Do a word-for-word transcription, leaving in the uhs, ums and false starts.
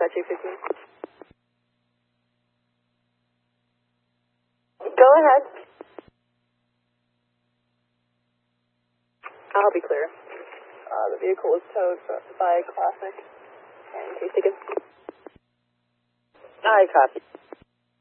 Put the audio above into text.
Dispatch eight fifteen. Go ahead. I'll be clear. Uh, the vehicle was towed by Classic and case taken. I copy.